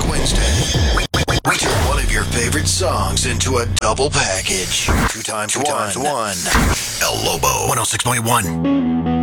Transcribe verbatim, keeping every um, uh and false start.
Wednesday, we, we, we, we turn one of your favorite songs into a double package. Two times, two times one. El Lobo, one oh six point one.